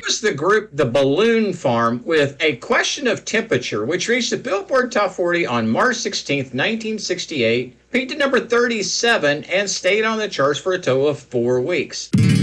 was the group The Balloon Farm with A Question of Temperature, which reached the Billboard Top 40 on March 16th, 1968, peaked at number 37, and stayed on the charts for a total of 4 weeks.